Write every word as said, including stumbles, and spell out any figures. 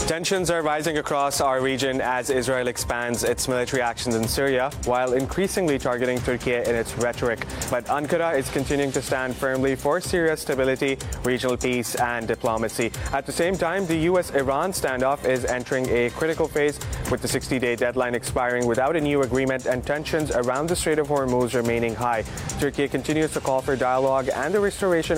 Tensions are rising across our region as Israel expands its military actions in Syria, while increasingly targeting Turkey in its rhetoric. But Ankara is continuing to stand firmly for Syria's stability, regional peace, and diplomacy. At the same time, the U S Iran standoff is entering a critical phase, with the sixty-day deadline expiring without a new agreement and tensions around the Strait of Hormuz remaining high. Turkey continues to call for dialogue and the restoration